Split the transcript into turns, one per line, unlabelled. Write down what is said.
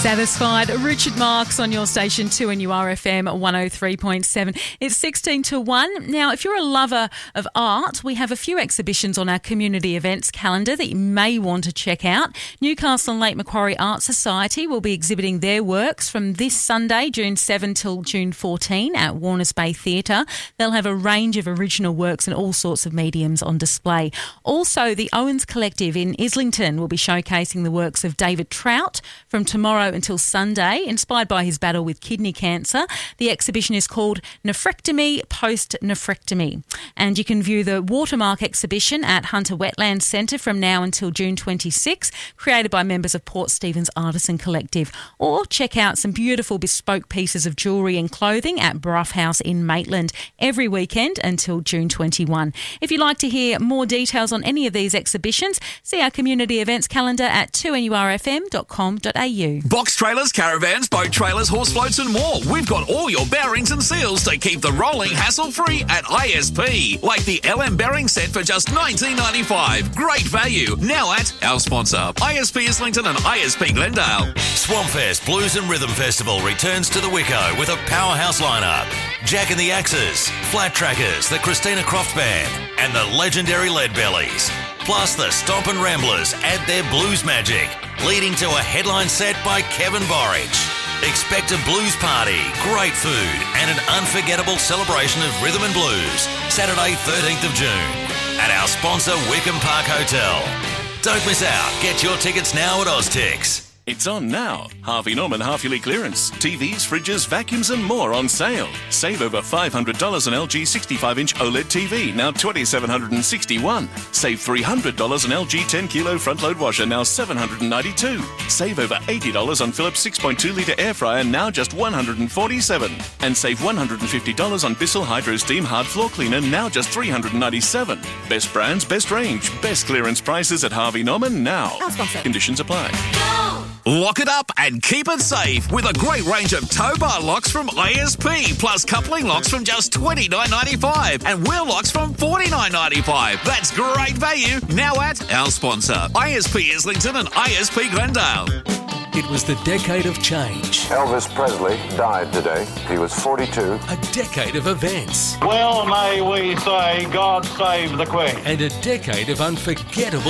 Satisfied. Richard Marks on your station 2 and URFM 103.7. It's 16 to 1. Now, if you're a lover of art, we have a few exhibitions on our community events calendar that you may want to check out. Newcastle and Lake Macquarie Art Society will be exhibiting their works from this Sunday, June 7 till June 14 at Warners Bay Theatre. They'll have a range of original works in all sorts of mediums on display. Also, the Owens Collective in Islington will be showcasing the works of David Trout from tomorrow until Sunday, inspired by his battle with kidney cancer. The exhibition is called Nephrectomy Post-Nephrectomy. And you can view the Watermark exhibition at Hunter Wetlands Centre from now until June 26, created by members of Port Stephens Artisan Collective. Or check out some beautiful bespoke pieces of jewellery and clothing at Brough House in Maitland every weekend until June 21. If you'd like to hear more details on any of these exhibitions, see our community events calendar at 2nurfm.com.au.
Box trailers, caravans, boat trailers, horse floats and more. We've got all your bearings and seals to keep the rolling hassle-free at ISP. Like the LM bearing set for just $19.95. Great value. Now at our sponsor, ISP Islington and ISP Glendale.
Swampfest Blues and Rhythm Festival returns to the Wicco with a powerhouse lineup. Jack and the Axes, Flat Trackers, the Christina Croft Band and the legendary Leadbellies. Plus the Stompin' Ramblers add their blues magic, leading to a headline set by Kevin Borich. Expect a blues party, great food and an unforgettable celebration of rhythm and blues, Saturday 13th of June at our sponsor Wickham Park Hotel. Don't miss out. Get your tickets now at Oztix.
It's on now. Harvey Norman half-yearly clearance. TVs, fridges, vacuums and more on sale. Save over $500 on LG 65-inch OLED TV, now $2,761. Save $300 on LG 10-kilo front-load washer, now $792. Save over $80 on Philips 6.2-litre air fryer, now just $147. And save $150 on Bissell Hydro Steam hard floor cleaner, now just $397. Best brands, best range, best clearance prices at Harvey Norman now. Conditions apply.
Go! Lock it up and keep it safe with a great range of tow bar locks from ISP, plus coupling locks from just $29.95 and wheel locks from $49.95. That's great value now at our sponsor, ISP Islington and ISP Glendale.
It was the decade of change.
Elvis Presley died today. He was 42.
A decade of events.
Well, may we say, God save the Queen.
And a decade of unforgettable